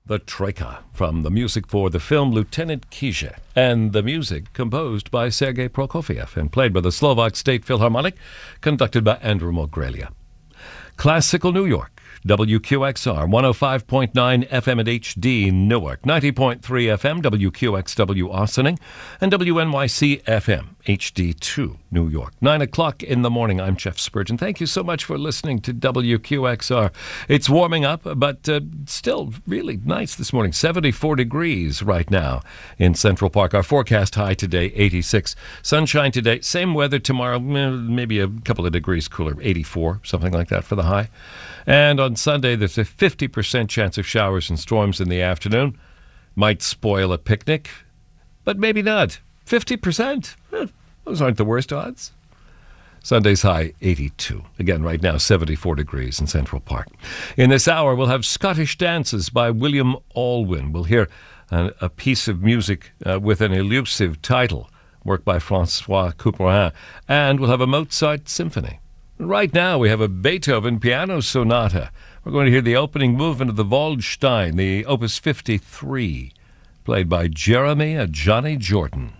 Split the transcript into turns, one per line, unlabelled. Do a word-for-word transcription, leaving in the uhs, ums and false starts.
The Troika, from the music for the film Lieutenant Kije, and the music composed by Sergei Prokofiev and played by the Slovak State Philharmonic, conducted by Andrew Mogrelia. Classical New York, W Q X R, one oh five point nine F M at H D Newark, ninety point three F M, W Q X W Austining, and W N Y C F M, H D two New York. Nine o'clock in the morning, I'm Jeff Spurgeon. Thank you so much for listening to W Q X R. It's warming up, but uh, still really nice this morning. seventy-four degrees right now in Central Park. Our forecast high today, eighty-six. Sunshine today, same weather tomorrow, maybe a couple of degrees cooler, eighty-four, something like that for the high. And on Sunday, there's a fifty percent chance of showers and storms in the afternoon. Might spoil a picnic, but maybe not. fifty percent? Eh, those aren't the worst odds. Sunday's high, eighty-two. Again, right now, seventy-four degrees in Central Park. In this hour, we'll have Scottish Dances by William Alwyn. We'll hear a, a piece of music uh, with an elusive title, work by Francois Couperin. And we'll have a Mozart symphony. Right now, we have a Beethoven piano sonata. We're going to hear the opening movement of the Waldstein, the Opus fifty-three, played by Jeremy Johnny Jordan.